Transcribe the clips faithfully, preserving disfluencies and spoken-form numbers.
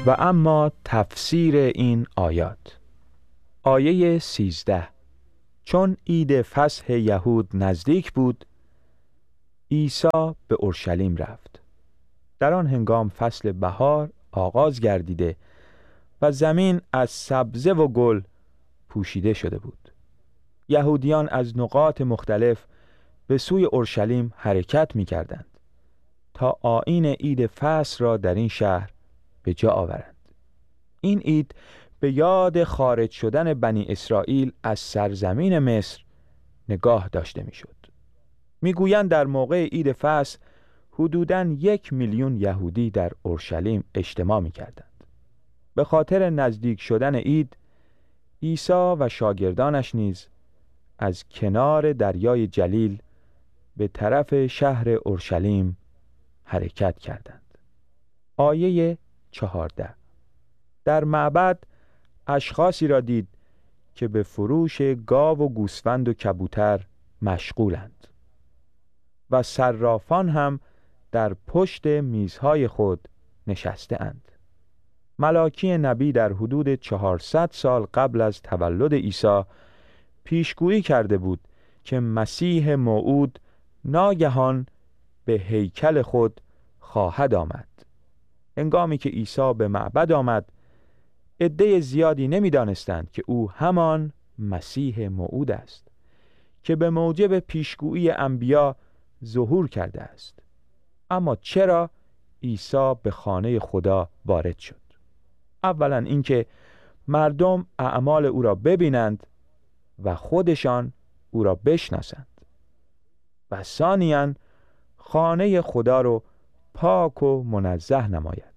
و اما تفسیر این آیات. آیه سیزده: چون عید فصح یهود نزدیک بود، عیسی به اورشلیم رفت. در آن هنگام فصل بهار آغاز گردیده و زمین از سبزه و گل پوشیده شده بود. یهودیان از نقاط مختلف به سوی اورشلیم حرکت می کردند تا آیین عید فصح را در این شهر به جا آورند. این عید به یاد خارج شدن بنی اسرائیل از سرزمین مصر نگاه داشته می شد. می گویند در موقع عید فصح حدوداً یک میلیون یهودی در اورشلیم اجتماع می کردند. به خاطر نزدیک شدن عید، عیسی و شاگردانش نیز از کنار دریای جلیل به طرف شهر اورشلیم حرکت کردند. آیه چهارده: در معبد اشخاصی را دید که به فروش گاو و گوسفند و کبوتر مشغولند و صرافان هم در پشت میزهای خود نشسته اند. ملاکی نبی در حدود چهارصد سال قبل از تولد عیسی پیشگویی کرده بود که مسیح موعود ناگهان به هیکل خود خواهد آمد. هنگامی که عیسی به معبد آمد، عده زیادی نمی‌دانستند که او همان مسیح موعود است که به موجب پیشگویی انبیا ظهور کرده است. اما چرا عیسی به خانه خدا وارد شد؟ اولا اینکه مردم اعمال او را ببینند و خودشان او را بشناسند و ثانیاً خانه خدا را پاک و منزه نماید،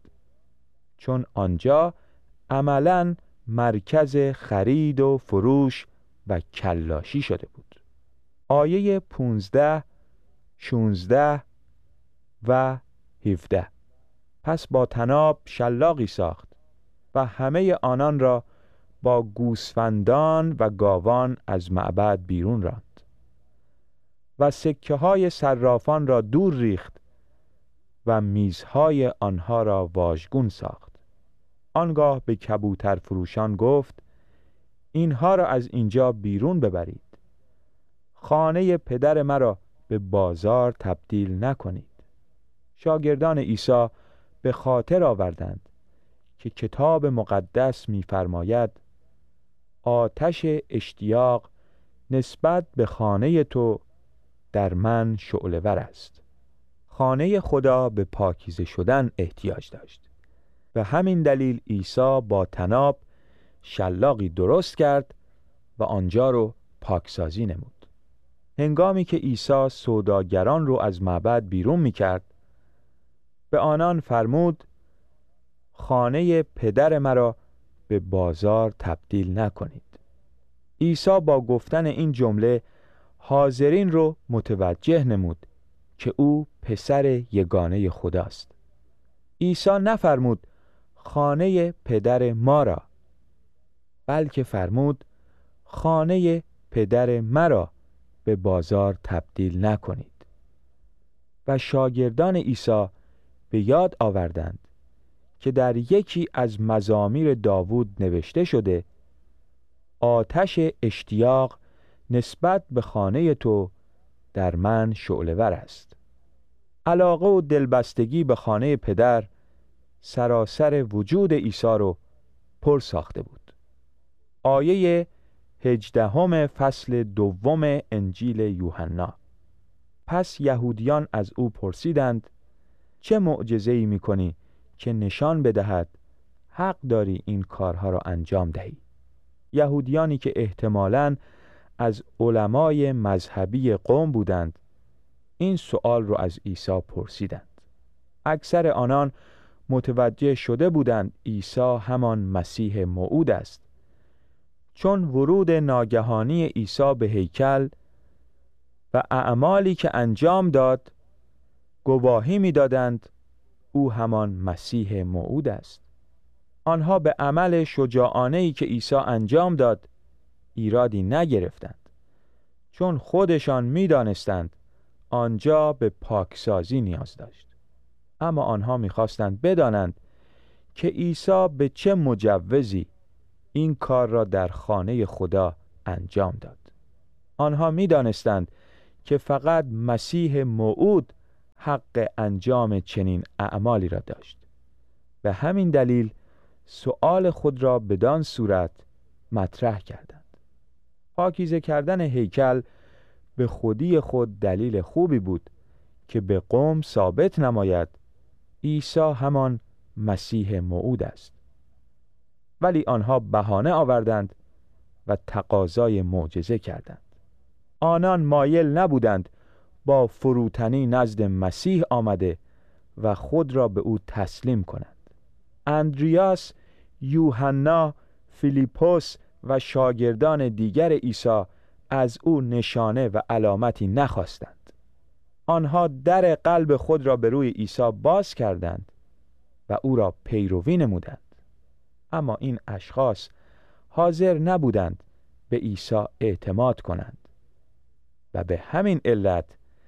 چون آنجا عملاً مرکز خرید و فروش و کلاشی شده بود. آیه پونزده، شونزده و هفده: پس با طناب شلاقی ساخت و همه آنان را با گوسفندان و گاوان از معبد بیرون راند و سکه های صرافان را دور ریخت و میزهای آنها را واژگون ساخت. آنگاه به کبوتر فروشان گفت: اینها را از اینجا بیرون ببرید. خانه پدر مرا به بازار تبدیل نکنید. شاگردان عیسی به خاطر آوردند که کتاب مقدس می‌فرماید آتش اشتیاق نسبت به خانه تو در من شعله‌ور است. خانه خدا به پاکیزه شدن احتیاج داشت. به همین دلیل عیسی با طناب شلاقی درست کرد و آنجا رو پاکسازی نمود. هنگامی که عیسی سوداگران رو از معبد بیرون می‌کرد، به آنان فرمود: خانه پدر مرا به بازار تبدیل نکنید. عیسی با گفتن این جمله حاضرین رو متوجه نمود که او پسر یگانه خداست. عیسی نفرمود خانه پدر ما را، بلکه فرمود خانه پدر مرا به بازار تبدیل نکنید. و شاگردان عیسی به یاد آوردند که در یکی از مزامیر داوود نوشته شده آتش اشتیاق نسبت به خانه تو در من شعله‌ور است. علاقه و دلبستگی به خانه پدر سراسر وجود عیسی رو پر ساخته بود. آیه هجدهم فصل دوم انجیل یوحنا: پس یهودیان از او پرسیدند: چه معجزه‌ای می‌کنی که نشان بدهد حق داری این کارها را انجام دهی؟ یهودیانی که احتمالاً از علمای مذهبی قوم بودند این سؤال را از عیسی پرسیدند. اکثر آنان متوجه شده بودند عیسی همان مسیح موعود است، چون ورود ناگهانی عیسی به هیکل و اعمالی که انجام داد گواهی می‌دادند او همان مسیح موعود است. آنها به عمل شجاعانه‌ای که عیسی انجام داد ایرادی نگرفتند، چون خودشان می‌دانستند آنجا به پاکسازی نیاز داشت. اما آنها می‌خواستند بدانند که عیسی به چه مجوزی این کار را در خانه خدا انجام داد. آنها می دانستند که فقط مسیح موعود حق انجام چنین اعمالی را داشت. به همین دلیل سؤال خود را بدان صورت مطرح کردند. پاکیزه کردن هیکل به خودی خود دلیل خوبی بود که به قوم ثابت نماید عیسی همان مسیح موعود است. ولی آنها بهانه آوردند و تقاضای معجزه کردند. آنان مایل نبودند با فروتنی نزد مسیح آمده و خود را به او تسلیم کنند. اندریاس، یوحنا، فیلیپوس و شاگردان دیگر عیسی از او نشانه و علامتی نخواستند. آنها در قلب خود را به روی عیسی باز کردند و او را پیروی نمودند. اما این اشخاص حاضر نبودند به عیسی اعتماد کنند و به همین علت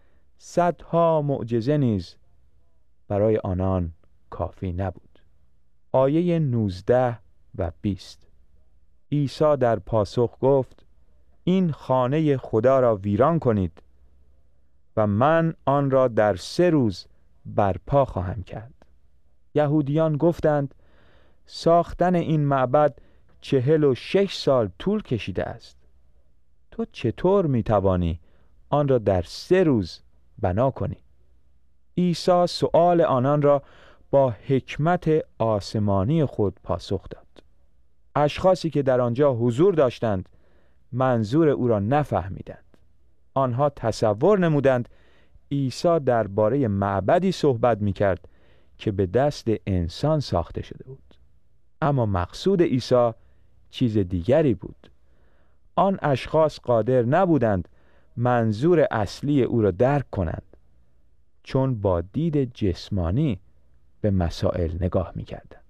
صدها معجزه نیز برای آنان کافی نبود. آیه نوزده و بیست. عیسی در پاسخ گفت: این خانه خدا را ویران کنید و من آن را در سه روز برپا خواهم کرد. یهودیان گفتند: ساختن این معبد چهل و شش سال طول کشیده است. تو چطور میتوانی آن را در سه روز بنا کنی؟ عیسی سؤال آنان را با حکمت آسمانی خود پاسخ داد. اشخاصی که در آنجا حضور داشتند منظور او را نفهمیدند. آنها تصور نمودند عیسی درباره معبدی صحبت می‌کرد که به دست انسان ساخته شده بود. اما مقصود عیسی چیز دیگری بود. آن اشخاص قادر نبودند منظور اصلی او را درک کنند، چون با دید جسمانی به مسائل نگاه می‌کردند.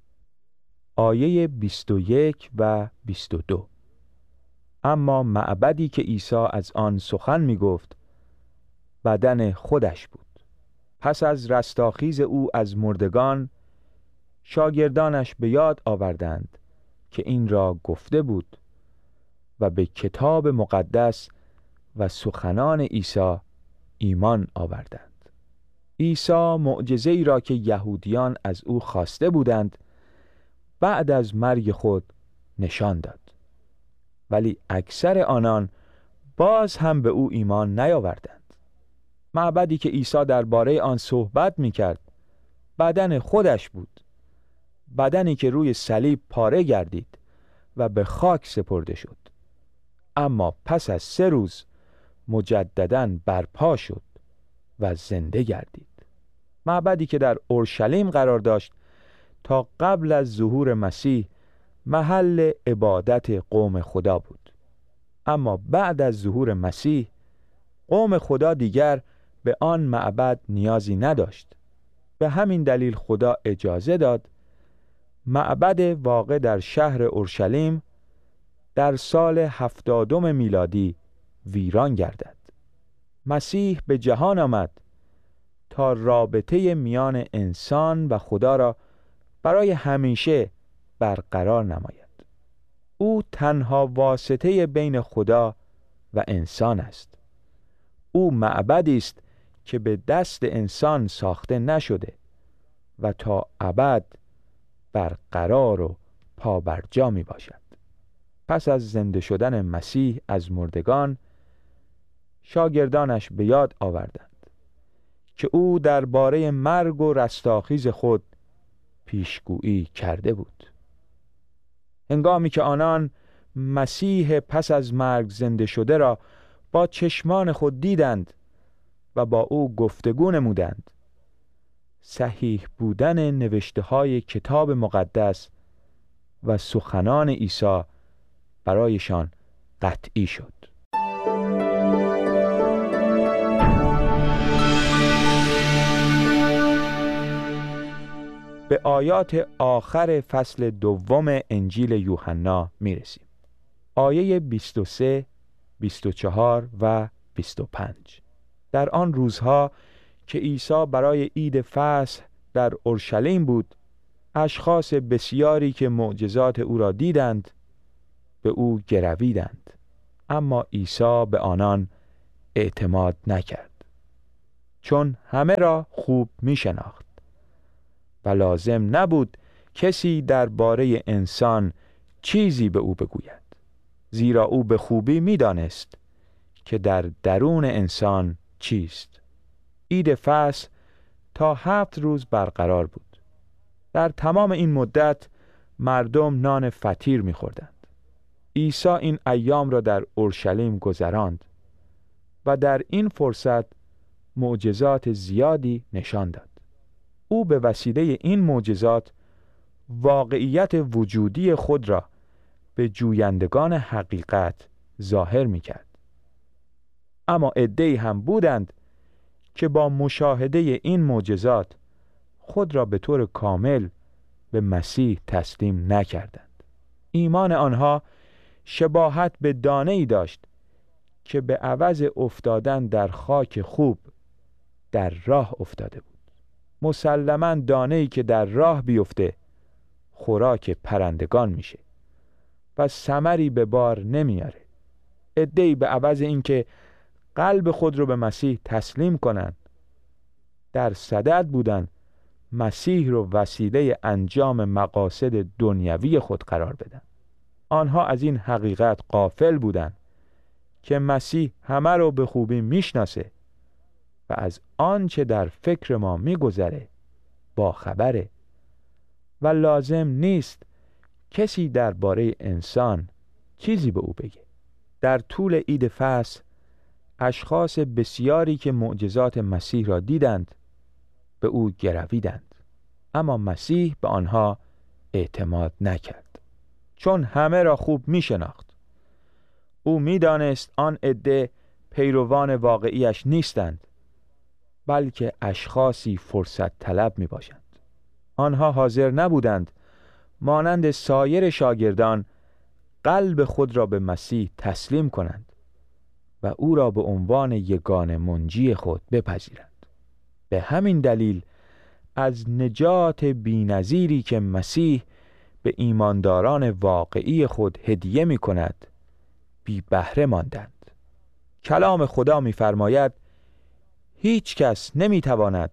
آیه بیست و یک و بیست و دو. اما معبدی که عیسی از آن سخن می‌گفت بدن خودش بود. پس از رستاخیز او از مردگان شاگردانش به یاد آوردند که این را گفته بود و به کتاب مقدس و سخنان عیسی ایمان آوردند. عیسی معجزه‌ای را که یهودیان از او خواسته بودند بعد از مرگ خود نشان داد، ولی اکثر آنان باز هم به او ایمان نیاوردند. معبدی که عیسی درباره آن صحبت می‌کرد بدن خودش بود، بدنی که روی صلیب پاره گردید و به خاک سپرده شد، اما پس از سه روز مجدداً برپا شد و زنده گردید. معبدی که در اورشلیم قرار داشت تا قبل از ظهور مسیح محل عبادت قوم خدا بود، اما بعد از ظهور مسیح قوم خدا دیگر به آن معبد نیازی نداشت. به همین دلیل خدا اجازه داد معبد واقع در شهر اورشلیم در سال هفتادم میلادی ویران گردد. مسیح به جهان آمد تا رابطه میان انسان و خدا را برای همیشه برقرار نماید. او تنها واسطه بین خدا و انسان است. او معبدی است که به دست انسان ساخته نشده و تا ابد برقرار و پابرجا می باشد. پس از زنده شدن مسیح از مردگان شاگردانش به یاد آوردند که او درباره مرگ و رستاخیز خود پیشگویی کرده بود. هنگامی که آنان مسیح پس از مرگ زنده شده را با چشمان خود دیدند و با او گفتگو نمودند، صحیح بودن نوشته های کتاب مقدس و سخنان عیسی برایشان قطعی شد. به آیات آخر فصل دوم انجیل یوحنا می رسیم. آیه بیست و سه، بیست و چهار و بیست و پنج. در آن روزها که عیسی برای عید فصح در اورشلیم بود، اشخاص بسیاری که معجزات او را دیدند به او گرویدند، اما عیسی به آنان اعتماد نکرد، چون همه را خوب می شناخت و لازم نبود کسی درباره انسان چیزی به او بگوید، زیرا او به خوبی می دانست که در درون انسان چیست. عید فصح تا هفت روز برقرار بود. در تمام این مدت مردم نان فطیر می خوردند. عیسی این ایام را در اورشلیم گذراند و در این فرصت معجزات زیادی نشان داد. او به وسیله این معجزات واقعیت وجودی خود را به جویندگان حقیقت ظاهر می کرد. اما عده‌ای هم بودند که با مشاهده این معجزات خود را به طور کامل به مسیح تسلیم نکردند. ایمان آنها شباهت به دانه‌ای داشت که به عوض افتادن در خاک خوب در راه افتاده بود. مسلماً دانه‌ای که در راه بیفته خوراک پرندگان میشه و ثمری به بار نمیاره. عده‌ای به عوض اینکه قلب خود رو به مسیح تسلیم کنند در صدد بودند مسیح رو وسیله انجام مقاصد دنیوی خود قرار بدن. آنها از این حقیقت غافل بودند که مسیح همه رو به خوبی میشناسه و از آنچه در فکر ما میگذره با خبره و لازم نیست کسی درباره انسان چیزی به او بگه. در طول عید فصح اشخاص بسیاری که معجزات مسیح را دیدند به او گرویدند، اما مسیح به آنها اعتماد نکرد، چون همه را خوب می شناخت. او می دانست آن عده پیروان واقعیش نیستند، بلکه اشخاصی فرصت طلب می باشند. آنها حاضر نبودند مانند سایر شاگردان قلب خود را به مسیح تسلیم کنند و او را به عنوان یگانه منجی خود بپذیرند. به همین دلیل از نجات بی‌نظیری که مسیح به ایمانداران واقعی خود هدیه می کند بی بهره ماندند. کلام خدا می فرماید هیچ کس نمی تواند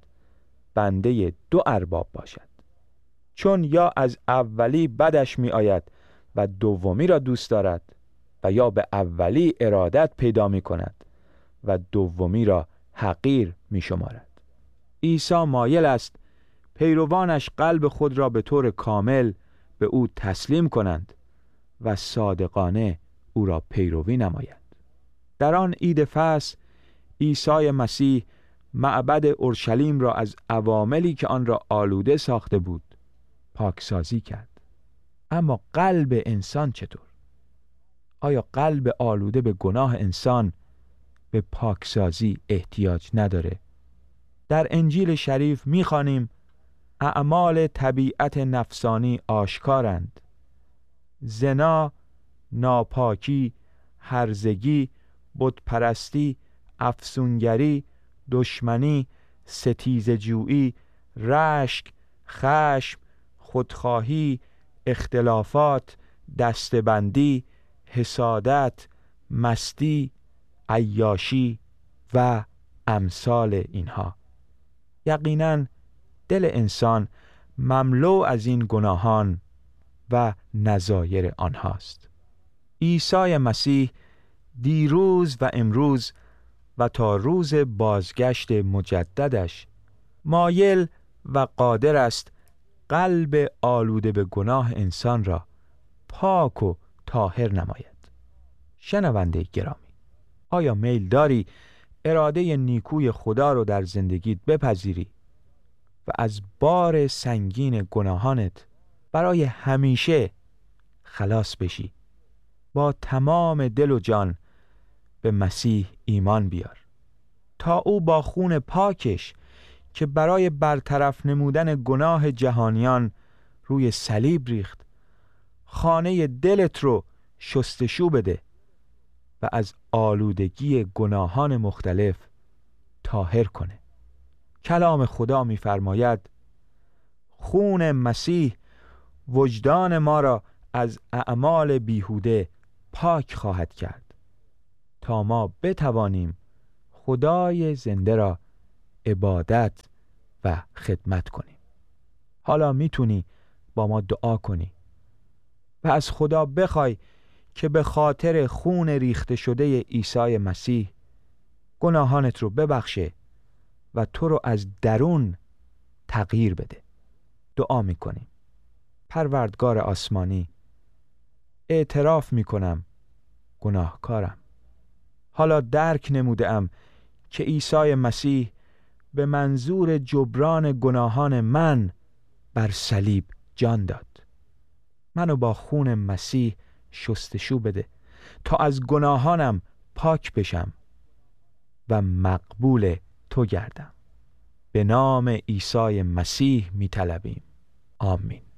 بنده دو ارباب باشد، چون یا از اولی بدش می آید و دومی را دوست دارد و یا به اولی ارادت پیدا می کند و دومی را حقیر می شمارد. عیسی مایل است پیروانش قلب خود را به طور کامل به او تسلیم کنند و صادقانه او را پیروی نمایند. در آن عید فصح عیسی مسیح معبد اورشلیم را از عواملی که آن را آلوده ساخته بود پاکسازی کرد. اما قلب انسان چطور؟ آیا قلب آلوده به گناه انسان به پاکسازی احتیاج نداره؟ در انجیل شریف می‌خوانیم اعمال طبیعت نفسانی آشکارند: زنا، ناپاکی، هرزگی، بتپرستی، افسونگری، دشمنی، ستیزه‌جویی، رشک، خشم، خودخواهی، اختلافات، دستبندی، حسادت، مستی، عیاشی و امثال اینها. یقیناً دل انسان مملو از این گناهان و نظایر آنهاست. عیسی مسیح دیروز و امروز و تا روز بازگشت مجددش مایل و قادر است قلب آلوده به گناه انسان را پاک و طاهر نماید. شنونده گرامی، آیا میل داری اراده نیکوی خدا رو در زندگیت بپذیری و از بار سنگین گناهانت برای همیشه خلاص بشی؟ با تمام دل و جان به مسیح ایمان بیار تا او با خون پاکش که برای برطرف نمودن گناه جهانیان روی صلیب ریخت خانه دلت رو شستشو بده و از آلودگی گناهان مختلف طاهر کنه. کلام خدا می‌فرماید خون مسیح وجدان ما را از اعمال بیهوده پاک خواهد کرد تا ما بتوانیم خدای زنده را عبادت و خدمت کنیم. حالا میتونی با ما دعا کنی و از خدا بخوای که به خاطر خون ریخته شده عیسی مسیح گناهانت رو ببخشه و تو رو از درون تغییر بده. دعا میکنیم. پروردگار آسمانی، اعتراف میکنم گناهکارم. حالا درک نمودم که عیسی مسیح به منظور جبران گناهان من بر صلیب جان داد. منو با خون مسیح شستشو بده تا از گناهانم پاک بشم و مقبول تو گردم. به نام عیسی مسیح می طلبیم. آمین.